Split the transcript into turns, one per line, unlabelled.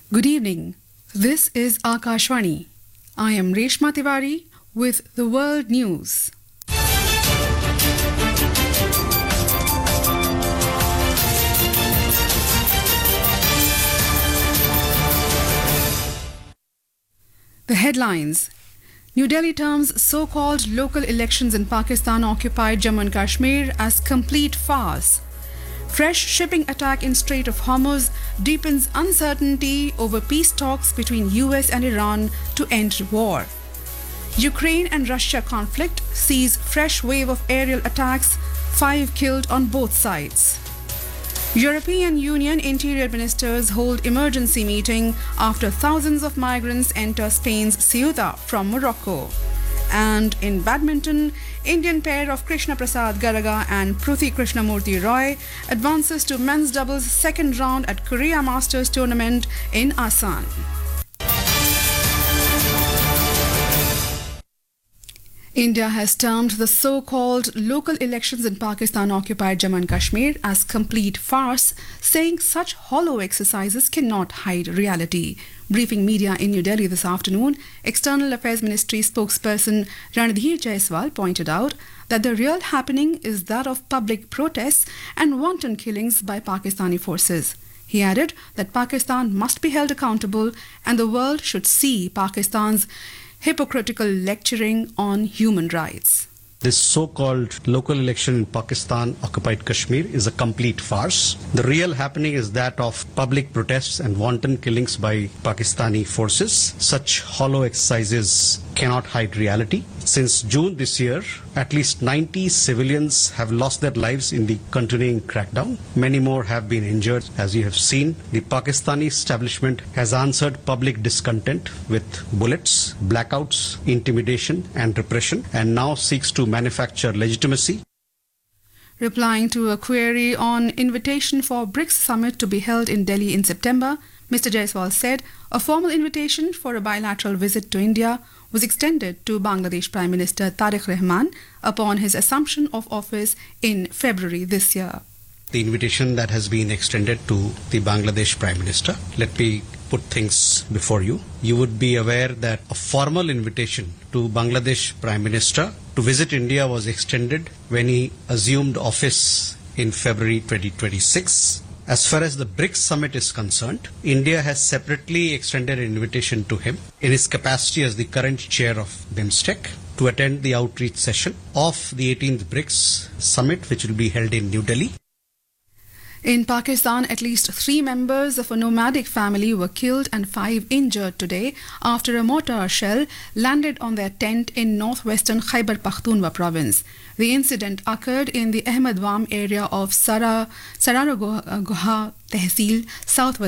Good evening. This is Akashvani. I am Reshma Tiwari with the world news. The headlines. New Delhi terms so-called local elections in Pakistan-occupied Jammu and Kashmir as complete farce. Fresh shipping attack in Strait of Hormuz deepens uncertainty over peace talks between US and Iran to end war. Ukraine and Russia conflict sees fresh wave of aerial attacks, 5 killed on both sides. European Union interior ministers hold emergency meeting after thousands of migrants enter Spain's Ceuta from Morocco. And in badminton, Indian pair of Krishna Prasad Garaga and Pruthi Krishnamurti Roy advances to men's doubles second round at Korea Masters tournament in Asan. India has termed the so-called local elections in Pakistan-occupied Jammu and Kashmir as complete farce, saying such hollow exercises cannot hide reality. Briefing media in New Delhi this afternoon, External Affairs Ministry spokesperson Ranadhir Jaiswal pointed out that the real happening is that of public protests and wanton killings by Pakistani forces. He added that Pakistan must be held accountable and the world should see Pakistan's hypocritical lecturing on human rights.
This so-called local election in Pakistan-occupied Kashmir is a complete farce. The real happening is that of public protests and wanton killings by Pakistani forces. Such hollow exercises cannot hide reality. Since June this year, at least 90 civilians have lost their lives in the continuing crackdown. Many more have been injured. As you have seen, the Pakistani establishment has answered public discontent with bullets, blackouts, intimidation and repression, and now seeks to manufacture legitimacy.
Replying to a query on invitation for BRICS summit to be held in Delhi in September, Mr. Jaiswal said a formal invitation for a bilateral visit to India was extended to Bangladesh Prime Minister Tariq Rahman upon his assumption of office in February this year.
The invitation that has been extended to the Bangladesh Prime Minister, let me put things before you. You would be aware that a formal invitation to Bangladesh Prime Minister to visit India was extended when he assumed office in February 2026. As far as the BRICS summit is concerned, India has separately extended an invitation to him in his capacity as the current chair of BIMSTEC to attend the outreach session of the 18th BRICS summit, which will be held in New Delhi.
In Pakistan, at least 3 members of a nomadic family were killed and 5 injured today after a mortar shell landed on their tent in northwestern Khyber Pakhtunkhwa province. The incident occurred in the Ahmedwam area of Sararagoha Tehsil, southwest